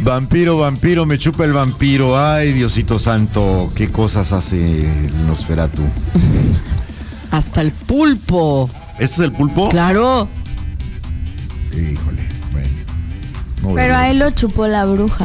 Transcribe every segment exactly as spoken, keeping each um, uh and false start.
Vampiro, vampiro, me chupa el vampiro. Ay, Diosito santo, qué cosas hace Nosferatu. Hasta el pulpo. ¿Este es el pulpo? Claro. Híjole, bueno. No Pero a él lo chupó la bruja.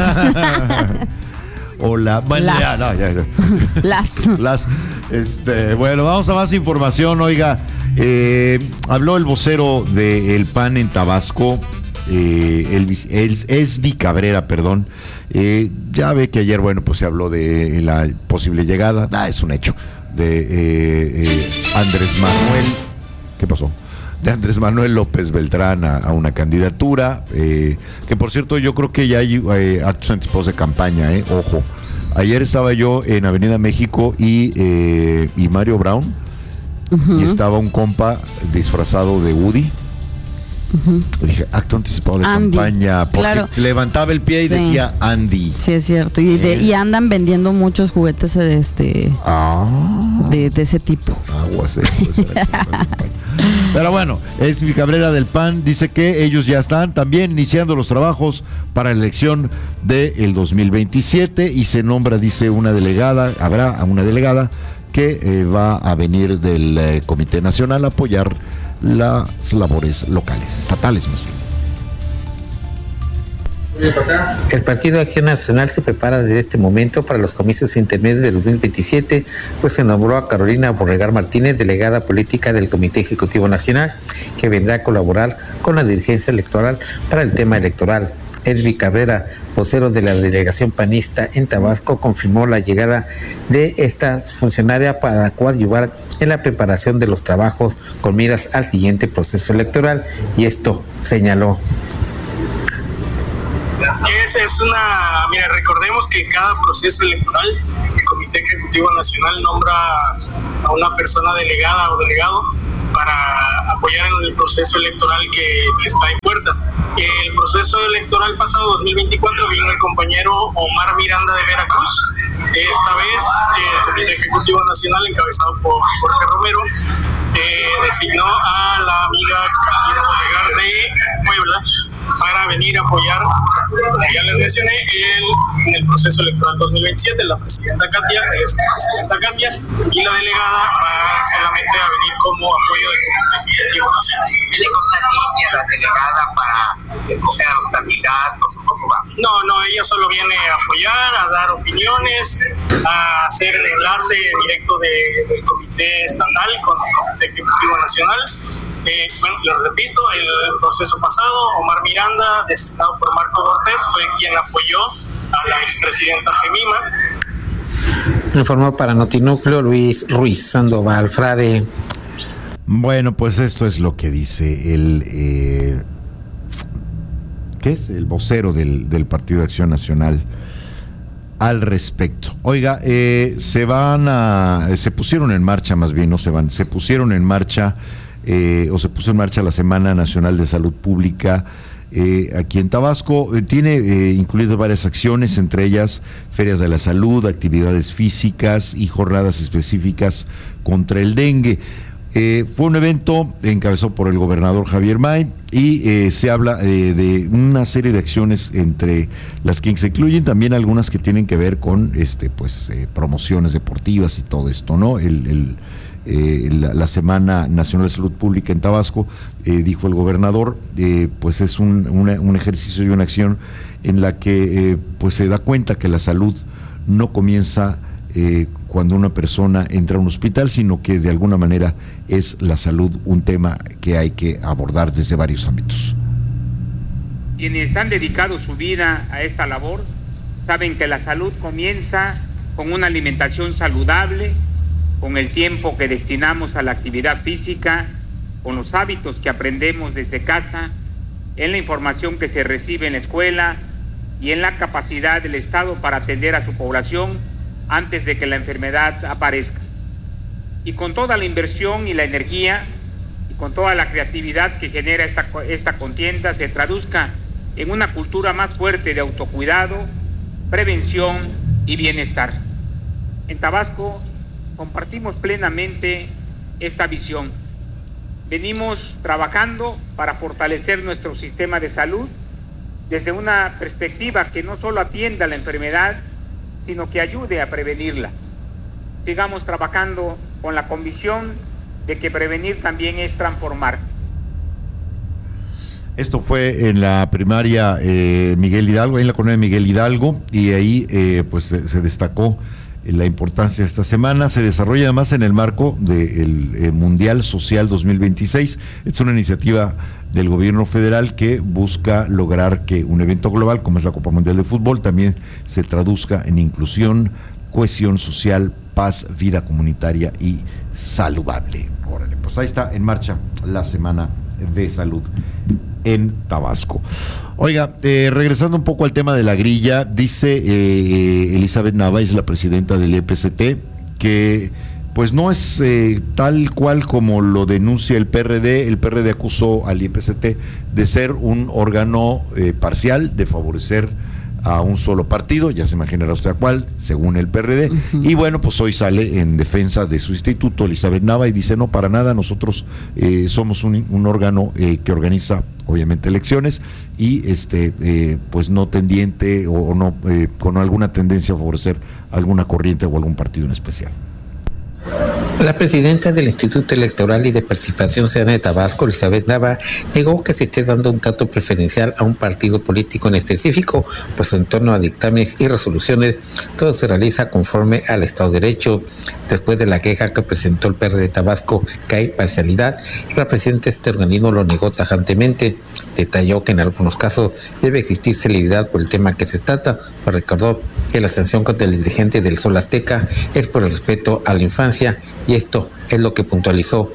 Hola, bueno, Las. ya, no, ya, ya. Las. Las, este, bueno, vamos a más información. Oiga, eh, habló el vocero del P A N en Tabasco, eh, el, el, Esvi Cabrera, perdón. Eh, ya ve que ayer, bueno, pues se habló de la posible llegada, ah, es un hecho, de eh, eh, Andrés Manuel. ¿Qué pasó? De Andrés Manuel López Beltrán a, a una candidatura, eh, que por cierto yo creo que ya hay eh, actos anticipados de campaña, eh, ojo. Ayer estaba yo en Avenida México y, eh, y Mario Brown, uh-huh. y estaba un compa disfrazado de Woody. Uh-huh. Dije, acto anticipado de Andy, campaña, porque claro. levantaba el pie y sí. decía Andy. Sí, es cierto. Y, de, eh. y andan vendiendo muchos juguetes de este ah. de, de ese tipo. Aguas, eh, pues, pero bueno, Esvi Cabrera del P A N dice que ellos ya están también iniciando los trabajos para la elección del dos mil veintisiete y se nombra, dice, una delegada, habrá una delegada que eh, va a venir del eh, Comité Nacional a apoyar las labores locales, estatales más bien. El Partido Acción Nacional se prepara desde este momento para los comicios intermedios del dos mil veintisiete, pues se nombró a Carolina Borregar Martínez, delegada política del Comité Ejecutivo Nacional, que vendrá a colaborar con la dirigencia electoral para el tema electoral. Esvi Cabrera, vocero de la delegación panista en Tabasco, confirmó la llegada de esta funcionaria para coadyuvar en la preparación de los trabajos con miras al siguiente proceso electoral, y esto señaló. Es, es una, mira, recordemos que en cada proceso electoral el Comité Ejecutivo Nacional nombra a una persona delegada o delegado para apoyar en el proceso electoral que, que está en puerta. El proceso electoral pasado, dos mil veinticuatro, vino el compañero Omar Miranda de Veracruz. Esta vez el Comité Ejecutivo Nacional, encabezado por Jorge Romero, eh, designó a la amiga Carolina Borregar de Puebla para venir a apoyar, como ya les mencioné, el, en el proceso electoral dos mil veintisiete, la presidenta Katia, es la presidenta Katia, y la delegada va solamente a venir como apoyo del Comité Ejecutivo Nacional. ¿Viene con una línea la delegada para escoger a los candidatos? ¿Cómo va? No, no, ella solo viene a apoyar, a dar opiniones, a hacer el enlace directo de, del Comité Estatal con el Comité Ejecutivo Nacional. Eh, bueno, les repito, el proceso pasado, Omar Miranda, designado por Marco Cortés, fue quien apoyó a la expresidenta Gemima. Informó para Notinúcleo Luis Ruiz Sandoval Frade. Bueno, pues esto es lo que dice el eh, ¿qué es? El vocero del, del Partido de Acción Nacional al respecto. Oiga, eh, se van a, se pusieron en marcha, más bien, no se van, se pusieron en marcha Eh, o se puso en marcha la Semana Nacional de Salud Pública eh, aquí en Tabasco. Eh, tiene eh, incluidas varias acciones, entre ellas ferias de la salud, actividades físicas y jornadas específicas contra el dengue. Eh, fue un evento encabezado por el gobernador Javier May y eh, se habla eh, de una serie de acciones, entre las que se incluyen también algunas que tienen que ver con este pues eh, promociones deportivas y todo esto, ¿no? El, el Eh, la, la Semana Nacional de Salud Pública en Tabasco, eh, dijo el gobernador, eh, pues es un, una, un ejercicio y una acción en la que eh, pues se da cuenta que la salud no comienza eh, cuando una persona entra a un hospital, sino que de alguna manera es la salud un tema que hay que abordar desde varios ámbitos. Quienes han dedicado su vida a esta labor saben que la salud comienza con una alimentación saludable, con el tiempo que destinamos a la actividad física, con los hábitos que aprendemos desde casa, en la información que se recibe en la escuela y en la capacidad del Estado para atender a su población antes de que la enfermedad aparezca. Y con toda la inversión y la energía y con toda la creatividad que genera esta, esta contienda se traduzca en una cultura más fuerte de autocuidado, prevención y bienestar. En Tabasco compartimos plenamente esta visión. Venimos trabajando para fortalecer nuestro sistema de salud desde una perspectiva que no solo atienda la enfermedad, sino que ayude a prevenirla. Sigamos trabajando con la convicción de que prevenir también es transformar. Esto fue en la primaria eh, Miguel Hidalgo, ahí en la colonia Miguel Hidalgo, y ahí eh, pues se, se destacó la importancia de esta semana. Se desarrolla además en el marco del eh, Mundial Social dos mil veintiséis. Es una iniciativa del gobierno federal que busca lograr que un evento global como es la Copa Mundial de Fútbol también se traduzca en inclusión, cohesión social, paz, vida comunitaria y saludable. Órale, pues ahí está en marcha la Semana de Salud en Tabasco. Oiga, eh, regresando un poco al tema de la grilla, dice eh, Elizabeth Nava, es la presidenta del E P C T, que pues no es eh, tal cual como lo denuncia el P R D. El P R D acusó al E P C T de ser un órgano eh, parcial, de favorecer a un solo partido, ya se imaginará usted a cuál, según el P R D, uh-huh. Y bueno, pues hoy sale en defensa de su instituto Elizabeth Nava y dice, no, para nada, nosotros eh, somos un, un órgano eh, que organiza obviamente elecciones y este eh, pues no tendiente o, o no eh, con alguna tendencia a favorecer alguna corriente o algún partido en especial. La presidenta del Instituto Electoral y de Participación Ciudadana de Tabasco, Elizabeth Nava, negó que se esté dando un trato preferencial a un partido político en específico, pues en torno a dictámenes y resoluciones, todo se realiza conforme al Estado de Derecho. Después de la queja que presentó el P R D de Tabasco que hay parcialidad, la presidenta de este organismo lo negó tajantemente. Detalló que en algunos casos debe existir celeridad por el tema que se trata, pues recordó que la sanción contra el dirigente del Sol Azteca es por el respeto a la infancia, y esto es lo que puntualizó.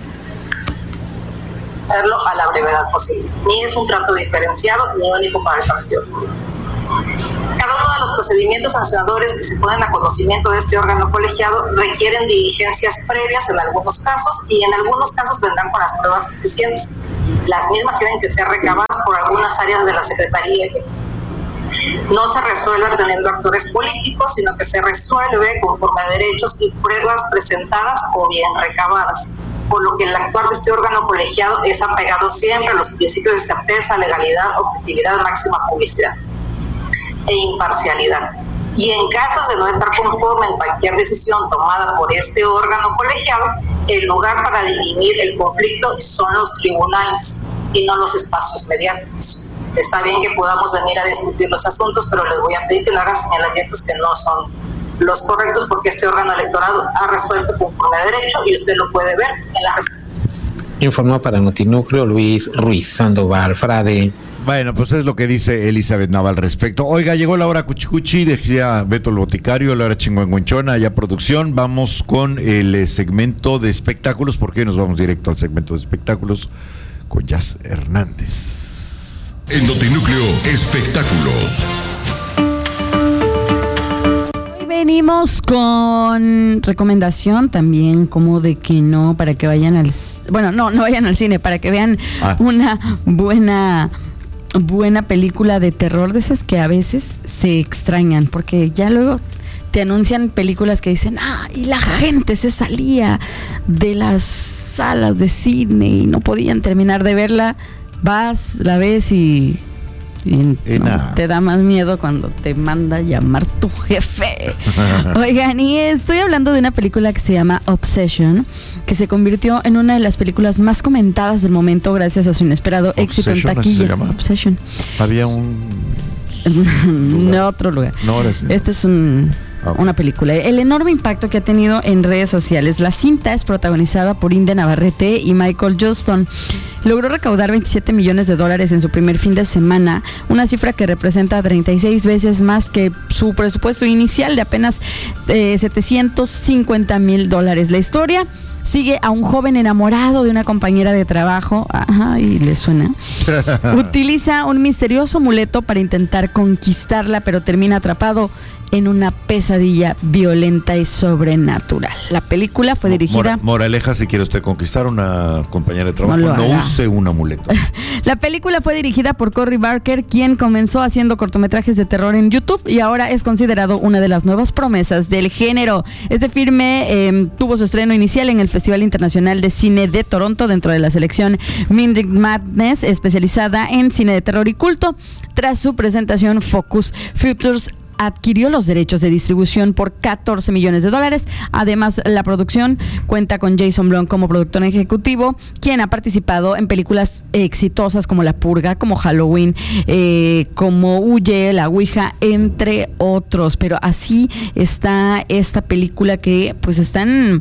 Hacerlo a la brevedad posible. Ni es un trato diferenciado ni único para el partido. Cada uno de los procedimientos sancionadores que se ponen a conocimiento de este órgano colegiado requieren diligencias previas en algunos casos y en algunos casos vendrán con las pruebas suficientes. Las mismas tienen que ser recabadas por algunas áreas de la Secretaría. No se resuelve teniendo actores políticos, sino que se resuelve conforme a derechos y pruebas presentadas o bien recabadas. Por lo que el actuar de este órgano colegiado es apegado siempre a los principios de certeza, legalidad, objetividad, máxima publicidad e imparcialidad. Y en casos de no estar conforme en cualquier decisión tomada por este órgano colegiado, el lugar para dirimir el conflicto son los tribunales y no los espacios mediáticos. Está bien que podamos venir a discutir los asuntos, pero les voy a pedir que no hagan señalamientos que no son los correctos, porque este órgano electoral ha resuelto conforme a derecho y usted lo puede ver en la respuesta. Informó para Notinúcleo Luis Ruiz Sandoval Frade. Bueno, pues es lo que dice Elizabeth Nava al respecto. Oiga, llegó la hora cuchicuchi, decía Beto el Boticario, la hora chingüengüenchona, ya producción. Vamos con el eh, segmento de espectáculos, porque nos vamos directo al segmento de espectáculos con Jazz Hernández. El Notinúcleo Espectáculos. Hoy venimos con recomendación también, como de que no, para que vayan al... Bueno, no, no vayan al cine, para que vean ah. una buena... buena película de terror, de esas que a veces se extrañan, porque ya luego te anuncian películas que dicen, ah, y la gente se salía de las salas de cine y no podían terminar de verla. Vas, la ves y, y no, te da más miedo cuando te manda a llamar tu jefe. Oigan, y estoy hablando de una película que se llama Obsession, que se convirtió en una de las películas más comentadas del momento gracias a su inesperado éxito en taquilla. Obsession. Había un... no, otro lugar. No, ahora sí. Este es un... una película. El enorme impacto que ha tenido en redes sociales. La cinta es protagonizada por Inde Navarrete y Michael Johnston. Logró recaudar veintisiete millones de dólares en su primer fin de semana, una cifra que representa treinta y seis veces más que su presupuesto inicial de apenas eh, setecientos cincuenta mil dólares. La historia sigue a un joven enamorado de una compañera de trabajo, ajá, y le suena. Utiliza un misterioso amuleto para intentar conquistarla, pero termina atrapado en una pesadilla violenta y sobrenatural. La película fue dirigida... Mora, moraleja, si quiere usted conquistar una compañera de trabajo, no, no use un amuleto. La película fue dirigida por Cory Barker, quien comenzó haciendo cortometrajes de terror en YouTube y ahora es considerado una de las nuevas promesas del género. Este filme eh, tuvo su estreno inicial en el Festival Internacional de Cine de Toronto dentro de la selección Midnight Madness, especializada en cine de terror y culto. Tras su presentación, Focus Features adquirió los derechos de distribución por catorce millones de dólares. Además, la producción cuenta con Jason Blum como productor ejecutivo, quien ha participado en películas exitosas como La Purga, como Halloween, eh, como Huye, La Ouija, entre otros. Pero así está esta película que pues están...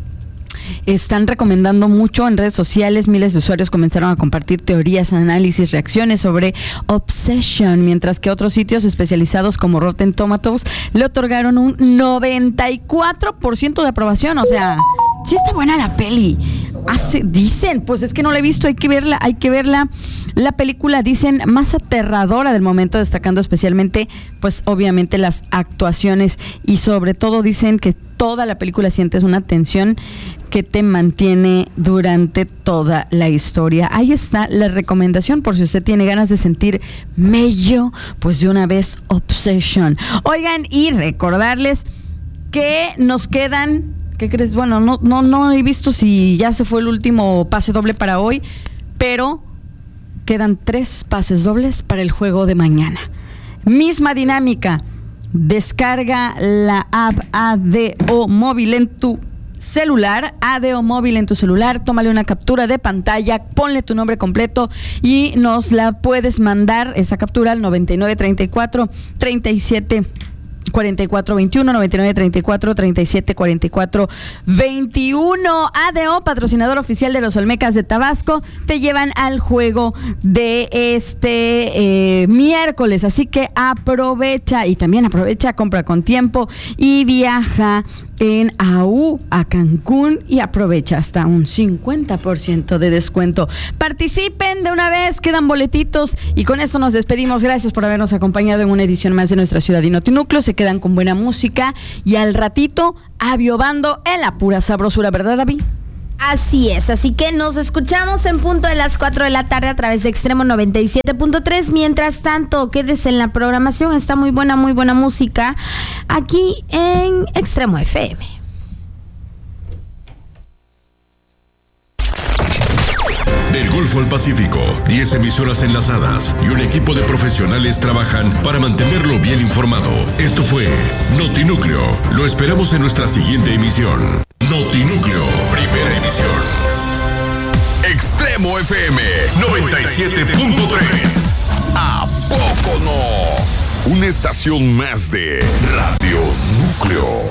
Están recomendando mucho en redes sociales. Miles de usuarios comenzaron a compartir teorías, análisis, reacciones sobre Obsession, mientras que otros sitios especializados como Rotten Tomatoes le otorgaron un noventa y cuatro por ciento de aprobación. O sea, sí está buena la peli. Hace, dicen, pues es que no la he visto, hay que verla, hay que verla. La película, dicen, más aterradora del momento, destacando especialmente, pues obviamente las actuaciones y sobre todo dicen que toda la película sientes una tensión que te mantiene durante toda la historia. Ahí está la recomendación por si usted tiene ganas de sentir mello, pues de una vez Obsession. Oigan, y recordarles que nos quedan, ¿qué crees? Bueno, no, no, no he visto si ya se fue el último pase doble para hoy, pero quedan tres pases dobles para el juego de mañana. Misma dinámica. Descarga la app A D O Móvil en tu celular, A D O Móvil en tu celular, tómale una captura de pantalla, ponle tu nombre completo y nos la puedes mandar, esa captura, al noventa y nueve treinta y cuatro treinta y siete cuarenta y cuatro veintiuno, noventa y nueve treinta y cuatro treinta y siete cuarenta y cuatro veintiuno. A D O, patrocinador oficial de los Olmecas de Tabasco, te llevan al juego de este eh, miércoles, así que aprovecha y también aprovecha, compra con tiempo y viaja en A U a Cancún y aprovecha hasta un cincuenta por ciento de descuento. Participen de una vez, quedan boletitos y con esto nos despedimos. Gracias por habernos acompañado en una edición más de Nuestra Ciudad y Notinúcleo. Se quedan con buena música y al ratito aviobando en la pura sabrosura, ¿verdad, David? Así es, así que nos escuchamos en punto de las cuatro de la tarde a través de Extremo noventa y siete punto tres. Mientras tanto, quédese en la programación, está muy buena, muy buena música aquí en Extremo F M. Del Golfo al Pacífico, diez emisoras enlazadas y un equipo de profesionales trabajan para mantenerlo bien informado. Esto fue Notinúcleo. Lo esperamos en nuestra siguiente emisión. Notinúcleo, primera emisión. Extremo F M noventa y siete punto tres. ¿A poco no? Una estación más de Radio Núcleo.